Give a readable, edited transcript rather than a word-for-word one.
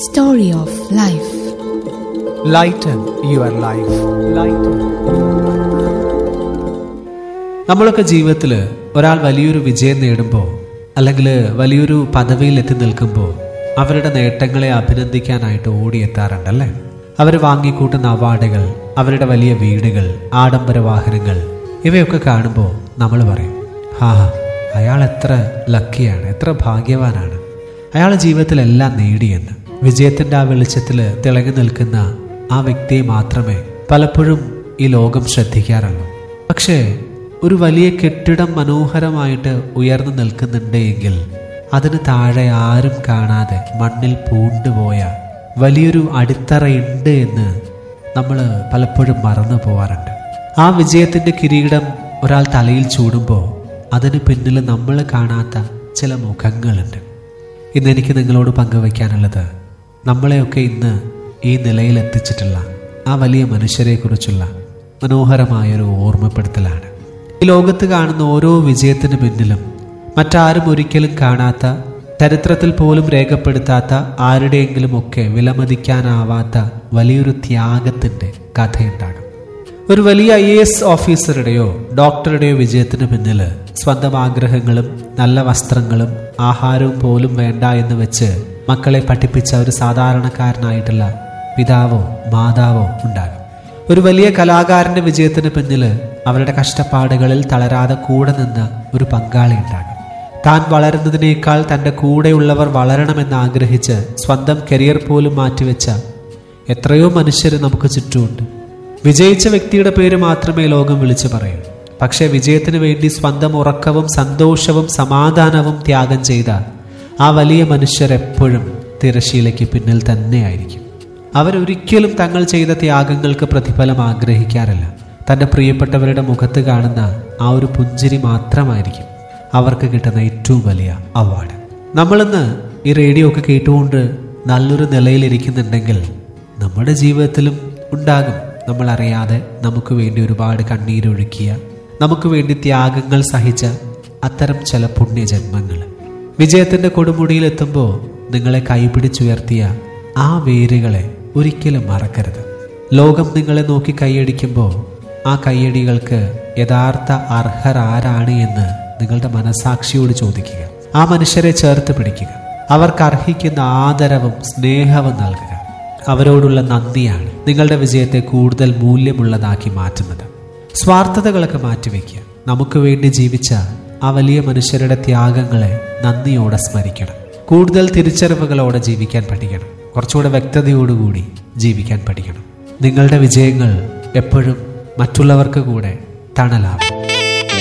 Story of Life. Lighten your life. Lighten. നമ്മളൊക്കെ ജീവിതത്തിൽ ഒരാൾ വലിയൊരു വിജയം നേടുമ്പോൾ അല്ലെങ്കിൽ വലിയൊരു പദവിയിൽ എത്തി നിൽക്കുമ്പോൾ അവരുടെ നേട്ടങ്ങളെ അഭിനന്ദിക്കാനായിട്ട് ഓടിയെത്താറുണ്ടല്ലേ. അവർ വാങ്ങിക്കൂട്ടുന്ന അവാർഡുകൾ, അവരുടെ വലിയ വീടുകൾ, ആഡംബര വാഹനങ്ങൾ, ഇവയൊക്കെ കാണുമ്പോൾ നമ്മൾ പറയും, അയാൾ എത്ര ലക്കിയാണ്, എത്ര ഭാഗ്യവാനാണ്, അയാൾ ജീവിതത്തിലെല്ലാം നേടിയെന്ന്. വിജയത്തിൻ്റെ ആ വെളിച്ചത്തിൽ തിളങ്ങി നിൽക്കുന്ന ആ വ്യക്തിയെ മാത്രമേ പലപ്പോഴും ഈ ലോകം ശ്രദ്ധിക്കാറുള്ളൂ. പക്ഷേ ഒരു വലിയ കെട്ടിടം മനോഹരമായിട്ട് ഉയർന്നു നിൽക്കുന്നുണ്ട് എങ്കിൽ അതിന് താഴെ ആരും കാണാതെ മണ്ണിൽ പൂണ്ടുപോയ വലിയൊരു അടിത്തറയുണ്ട് എന്ന് നമ്മൾ പലപ്പോഴും മറന്നു പോവാറുണ്ട്. ആ വിജയത്തിൻ്റെ കിരീടം ഒരാൾ തലയിൽ ചൂടുമ്പോൾ അതിന് പിന്നിൽ നമ്മൾ കാണാത്ത ചില മുഖങ്ങളുണ്ട്. ഇന്ന് എനിക്ക് നിങ്ങളോട് പങ്കുവയ്ക്കാനുള്ളത് നമ്മളെയൊക്കെ ഇന്ന് ഈ നിലയിലെത്തിച്ചിട്ടുള്ള ആ വലിയ മനുഷ്യരെക്കുറിച്ചുള്ള മനോഹരമായൊരു ഓർമ്മപ്പെടുത്തലാണ്. ഈ ലോകത്ത് കാണുന്ന ഓരോ വിജയത്തിന് പിന്നിലും മറ്റാരും ഒരിക്കലും കാണാത്ത, ചരിത്രത്തിൽ പോലും രേഖപ്പെടുത്താത്ത, ആരുടെയെങ്കിലും ഒക്കെ വിലമതിക്കാനാവാത്ത വലിയൊരു ത്യാഗത്തിൻ്റെ കഥയുണ്ടാകും. ഒരു വലിയ IAS ഓഫീസറുടെയോ ഡോക്ടറുടെയോ വിജയത്തിന് പിന്നിൽ സ്വന്തം ആഗ്രഹങ്ങളും നല്ല വസ്ത്രങ്ങളും ആഹാരവും പോലും വേണ്ട എന്ന് വെച്ച് മക്കളെ പഠിപ്പിച്ച ഒരു സാധാരണക്കാരനായിട്ടുള്ള പിതാവോ മാതാവോ ഉണ്ടാകും. ഒരു വലിയ കലാകാരന്റെ വിജയത്തിന് പിന്നിൽ അവരുടെ കഷ്ടപ്പാടുകളിൽ തളരാതെ കൂടെ നിന്ന ഒരു പങ്കാളി ഉണ്ടാകും. താൻ വളരുന്നതിനേക്കാൾ തൻ്റെ കൂടെയുള്ളവർ വളരണമെന്ന് ആഗ്രഹിച്ച് സ്വന്തം കരിയർ പോലും മാറ്റിവെച്ച എത്രയോ മനുഷ്യർ നമുക്ക് ചുറ്റുമുണ്ട്. വിജയിച്ച വ്യക്തിയുടെ പേര് മാത്രമേ ലോകം വിളിച്ചു പറയൂ. പക്ഷേ വിജയത്തിന് വേണ്ടി സ്വന്തം ഉറക്കവും സന്തോഷവും സമാധാനവും ത്യാഗം ചെയ്ത ആ വലിയ മനുഷ്യർ എപ്പോഴും തിരശീലയ്ക്ക് പിന്നിൽ തന്നെയായിരിക്കും. അവരൊരിക്കലും തങ്ങൾ ചെയ്ത ത്യാഗങ്ങൾക്ക് പ്രതിഫലം ആഗ്രഹിക്കാറില്ല. തൻ്റെ പ്രിയപ്പെട്ടവരുടെ മുഖത്ത് കാണുന്ന ആ ഒരു പുഞ്ചിരി മാത്രമായിരിക്കും അവർക്ക് കിട്ടുന്ന ഏറ്റവും വലിയ അവാർഡ്. നമ്മളിന്ന് ഈ റേഡിയോ ഒക്കെ കേട്ടുകൊണ്ട് നല്ലൊരു നിലയിലിരിക്കുന്നുണ്ടെങ്കിൽ നമ്മുടെ ജീവിതത്തിലും ഉണ്ടാകും നമ്മളറിയാതെ നമുക്ക് വേണ്ടി ഒരുപാട് കണ്ണീരൊഴുക്കിയ, നമുക്ക് വേണ്ടി ത്യാഗങ്ങൾ സഹിച്ച അത്തരം ചില പുണ്യജന്മങ്ങൾ. വിജയത്തിൻ്റെ കൊടുമുടിയിലെത്തുമ്പോൾ നിങ്ങളെ കൈപിടിച്ചുയർത്തിയ ആ വേരുകളെ ഒരിക്കലും മറക്കരുത്. ലോകം നിങ്ങളെ നോക്കി കൈയടിക്കുമ്പോൾ ആ കൈയടികൾക്ക് യഥാർത്ഥ അർഹരാരാണ് എന്ന് നിങ്ങളുടെ മനസാക്ഷിയോട് ചോദിക്കുക. ആ മനുഷ്യരെ ചേർത്ത് പിടിക്കുക. അവർക്ക് അർഹിക്കുന്ന ആദരവും സ്നേഹവും നൽകുക. അവരോടുള്ള നന്ദിയാണ് നിങ്ങളുടെ വിജയത്തെ കൂടുതൽ മൂല്യമുള്ളതാക്കി മാറ്റുന്നത്. സ്വാർത്ഥതകളൊക്കെ മാറ്റിവെക്കുക. നമുക്ക് വേണ്ടി ജീവിച്ച ആ വലിയ മനുഷ്യരുടെ ത്യാഗങ്ങളെ നന്ദിയോടെ സ്മരിക്കണം. കൂടുതൽ തിരിച്ചറിവുകളോടെ ജീവിക്കാൻ പഠിക്കണം. കുറച്ചുകൂടെ വ്യക്തതയോടുകൂടി ജീവിക്കാൻ പഠിക്കണം. നിങ്ങളുടെ വിജയങ്ങൾ എപ്പോഴും മറ്റുള്ളവർക്ക് കൂടെ തണലാവും.